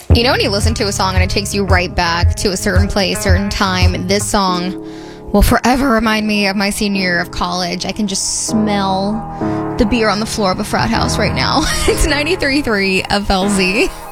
You know when you listen to a song and it takes you right back to a certain place, certain time? This song will forever remind me of my senior year of college. I can just smell the beer on the floor of a frat house right now. It's 93.3 FLZ.